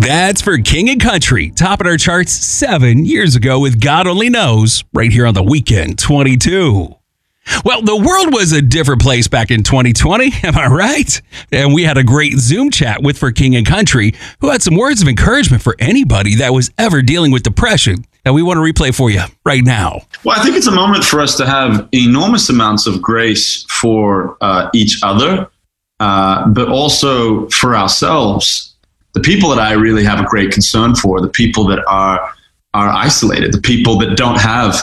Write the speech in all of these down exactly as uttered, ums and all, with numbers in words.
That's for King and Country, topping our charts seven years ago with God Only Knows, right here on The Weekend twenty-two. Well, the world was a different place back in twenty twenty, am I right? And we had a great Zoom chat with For King and Country, who had some words of encouragement for anybody that was ever dealing with depression that we want to replay for you right now. Well, I think it's a moment for us to have enormous amounts of grace for uh, each other, uh, but also for ourselves. The people that I really have a great concern for, the people that are are isolated, the people that don't have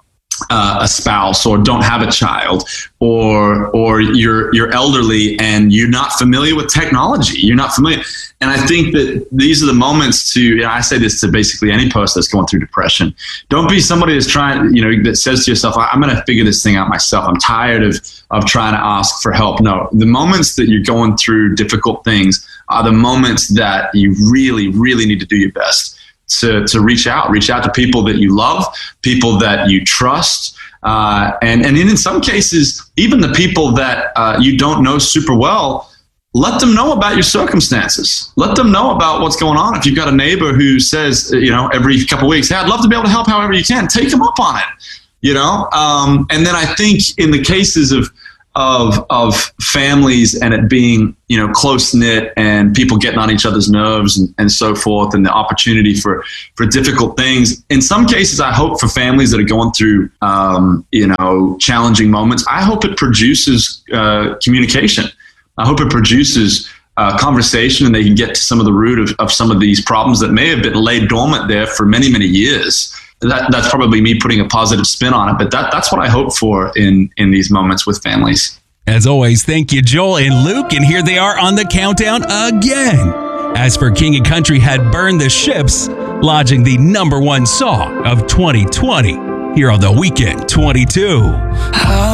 uh, a spouse or don't have a child, or or you're you're elderly and you're not familiar with technology. You're not familiar. And I think that these are the moments to, you know, I say this to basically any person that's going through depression. Don't be somebody that's trying, you know, that says to yourself, I'm going to figure this thing out myself. I'm tired of, of trying to ask for help. No, the moments that you're going through difficult things are the moments that you really, really need to do your best to, to reach out, reach out to people that you love, people that you trust. Uh, and, and in some cases, even the people that uh, you don't know super well, let them know about your circumstances. Let them know about what's going on. If you've got a neighbor who says, you know, every couple of weeks, hey, I'd love to be able to help however you can, take them up on it, you know? Um, and then I think in the cases of, of, of families and it being, you know, close knit and people getting on each other's nerves and, and so forth, and the opportunity for, for difficult things. In some cases, I hope for families that are going through, um, you know, challenging moments, I hope it produces uh, communication. I hope it produces uh, conversation and they can get to some of the root of, of some of these problems that may have been laid dormant there for many, many years. That, that's probably me putting a positive spin on it, but that, that's what I hope for in, in these moments with families. As always, thank you, Joel and Luke, and here they are on the countdown again. As For King and Country had burned the ships, lodging the number one song of twenty twenty here on The Weekend twenty-two.